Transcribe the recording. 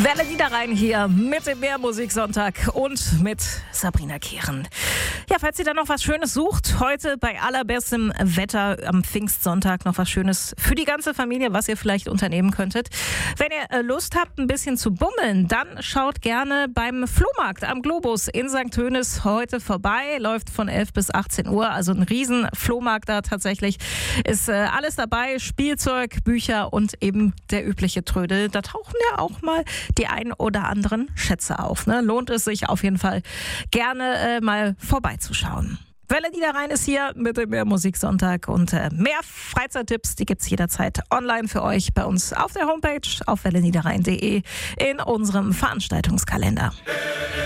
Welle Niederrhein hier mit dem Meermusiksonntag und mit Sabrina Kehren. Ja, falls ihr da noch was Schönes sucht, heute bei allerbestem Wetter am Pfingstsonntag noch was Schönes für die ganze Familie, was ihr vielleicht unternehmen könntet. Wenn ihr Lust habt, ein bisschen zu bummeln, dann schaut gerne beim Flohmarkt am Globus in St. Tönis heute vorbei. Läuft von 11 bis 18 Uhr, also ein riesen Flohmarkt da tatsächlich. Ist alles dabei, Spielzeug, Bücher und eben der übliche Trödel. Da tauchen ja auch mal die ein oder anderen Schätze auf. Ne? Lohnt es sich auf jeden Fall gerne mal vorbeizuschauen. Welle Niederrhein ist hier mit dem Meermusiksonntag und mehr Freizeittipps, die gibt's jederzeit online für euch bei uns auf der Homepage auf welleniederrhein.de in unserem Veranstaltungskalender.